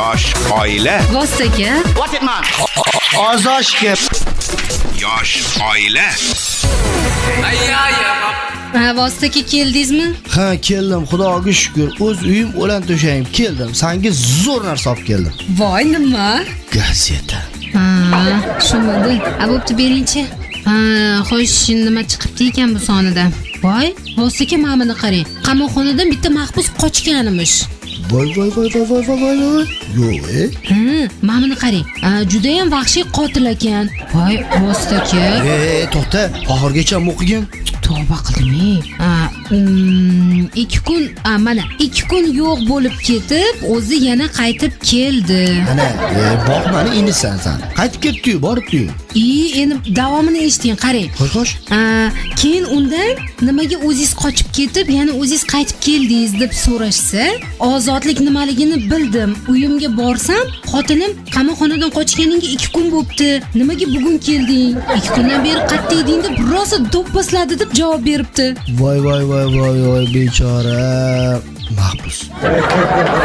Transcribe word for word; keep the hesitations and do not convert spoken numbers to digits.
Yosh oila. Vostoka. What it man? Ozoshga. Yosh oila. Ha, Vostoka keldingizmi? Ha, keldim, xudoga shukr. O'z uyim o'lan to'shayim keldim. Senga zo'r narsa olib keldim. Voy, nima? Gazeta. Ha, tushunmadim. A, bo'pti, beringchi. Ha, xo'sh, nima chiqibdi ekan bu sonida? Voy, Vostoka ma'mini qarang. Qamoqxonadan bitta mahbus qochganimish. Voy voy voy voy voy voy voy. Yo'q, e? Ha, ma'mini qarang. Juda ham vahshiy qotil ekan. Voy, Vostoka. E, to'xta, oxirgacha o'qigan. Tavba qildim. Ha, ikki kun, mana ikki kun yo'q bo'lib ketib, o'zi yana qaytib keldi. Ana, bog' meni inisan sen. Qaytib ketdi-yu, boribdi-yu. I, endi davomini eshiting, qarang. Xo'sh, xo'sh. Keyin undan nimaga o'zingiz qochib ketib, yana o'zingiz qaytib keldingiz deb so'rashsa, ozodlik nimaligini bildim. Uyimga borsam, xotinim qamoqxonadan qochganingga ikki kun bo'pti. Nimaga bugun kelding? ikki kundan beri qayerda eding deb rosa do'pposladi deb javob beribdi. Voy voy voy voy voy bechora mahbus.